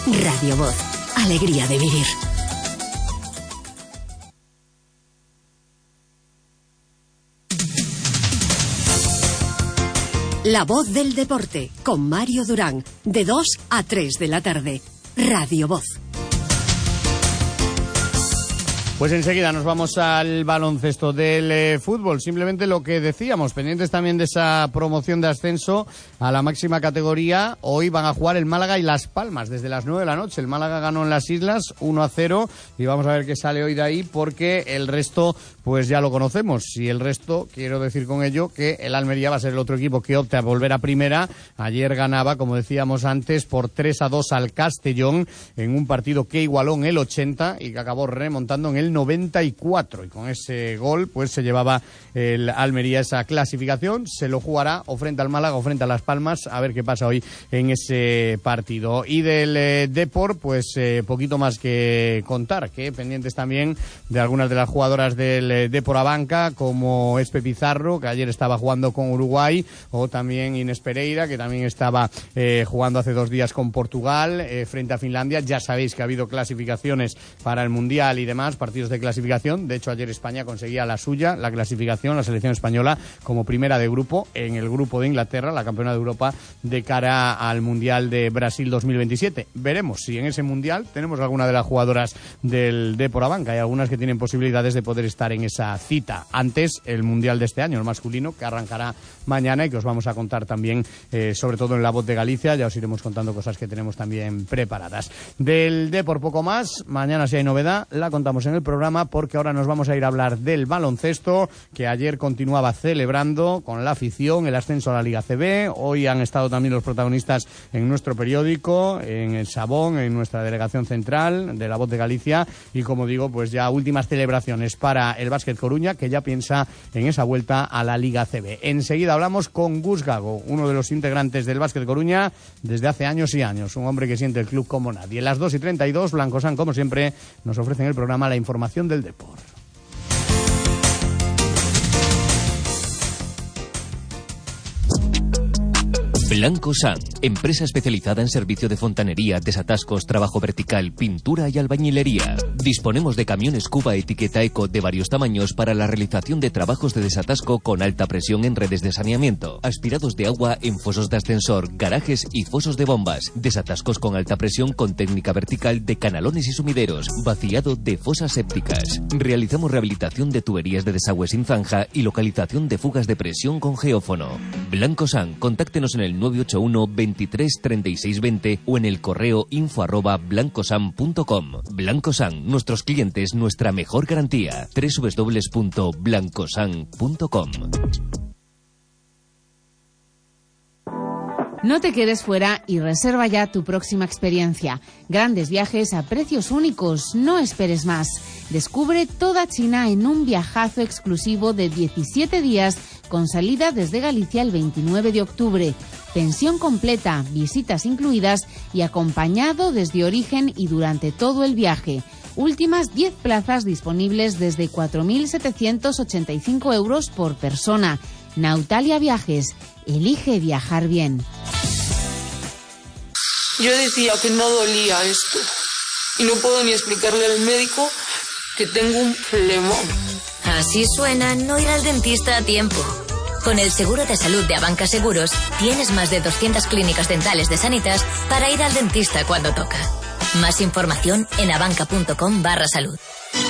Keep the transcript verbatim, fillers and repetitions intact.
Radio Voz. Alegría de vivir. La Voz del Deporte, con Mario Durán, de dos a tres de la tarde. Radio Voz. Pues enseguida nos vamos al baloncesto del eh, fútbol. Simplemente lo que decíamos, pendientes también de esa promoción de ascenso a la máxima categoría. Hoy van a jugar el Málaga y Las Palmas desde las nueve de la noche. El Málaga ganó en las Islas uno a cero y vamos a ver qué sale hoy de ahí, porque el resto pues ya lo conocemos. Y el resto, quiero decir con ello que el Almería va a ser el otro equipo que opte a volver a primera. Ayer ganaba, como decíamos antes, por tres a dos al Castellón en un partido que igualó en el ochenta y que acabó remontando en el noventa y cuatro, y con ese gol pues se llevaba el Almería esa clasificación. Se lo jugará o frente al Málaga o frente a Las Palmas, a ver qué pasa hoy en ese partido. Y del eh, Depor, pues eh, poquito más que contar, que pendientes también de algunas de las jugadoras del eh, Depor a banca, como Espe Pizarro, que ayer estaba jugando con Uruguay, o también Inés Pereira, que también estaba eh, jugando hace dos días con Portugal eh, frente a Finlandia. Ya sabéis que ha habido clasificaciones para el Mundial y demás, partidos de clasificación. De hecho, ayer España conseguía la suya, la clasificación, la selección española, como primera de grupo en el grupo de Inglaterra, la campeona de Europa, de cara al Mundial de Brasil dos mil veintisiete. Veremos si en ese Mundial tenemos alguna de las jugadoras del Depor a banca. Hay algunas que tienen posibilidades de poder estar en esa cita. Antes, el Mundial de este año, el masculino, que arrancará mañana y que os vamos a contar también, eh, sobre todo en La Voz de Galicia. Ya os iremos contando cosas que tenemos también preparadas. Del Depor poco más. Mañana, si hay novedad, la contamos en el programa, porque ahora nos vamos a ir a hablar del baloncesto, que ayer continuaba celebrando con la afición el ascenso a la Liga C B. Hoy han estado también los protagonistas en nuestro periódico, en el Sabón, en nuestra delegación central de La Voz de Galicia, y como digo, pues ya últimas celebraciones para el Básquet Coruña, que ya piensa en esa vuelta a la Liga C B. Enseguida hablamos con Gus Gago, uno de los integrantes del Básquet Coruña desde hace años y años, un hombre que siente el club como nadie. A las dos y treinta y dos, Blancosan, como siempre, nos ofrece en el programa la información del Depor. Blancosan, empresa especializada en servicio de fontanería, desatascos, trabajo vertical, pintura y albañilería. Disponemos de camiones Cuba etiqueta Eco de varios tamaños para la realización de trabajos de desatasco con alta presión en redes de saneamiento, aspirados de agua en fosos de ascensor, garajes y fosos de bombas, desatascos con alta presión con técnica vertical de canalones y sumideros, vaciado de fosas sépticas. Realizamos rehabilitación de tuberías de desagüe sin zanja y localización de fugas de presión con geófono. Blancosan, contáctenos en el nueve ocho uno, veintitrés, treinta y seis, veinte o en el correo info arroba blancosan punto com. Blancosan, nuestros clientes, nuestra mejor garantía. doble u doble u doble u punto blancosan punto com. No te quedes fuera y reserva ya tu próxima experiencia. Grandes viajes a precios únicos, no esperes más. Descubre toda China en un viajazo exclusivo de diecisiete días con salida desde Galicia el veintinueve de octubre. Pensión completa, visitas incluidas y acompañado desde origen y durante todo el viaje. Últimas diez plazas disponibles desde cuatro mil setecientos ochenta y cinco euros por persona. Nautalia Viajes. Elige viajar bien. Yo decía que no dolía esto y no puedo ni explicarle al médico que tengo un flemón. Así suena no ir al dentista a tiempo. Con el seguro de salud de Abanca Seguros tienes más de doscientas clínicas dentales de Sanitas para ir al dentista cuando toca. Más información en abanca punto com barra salud.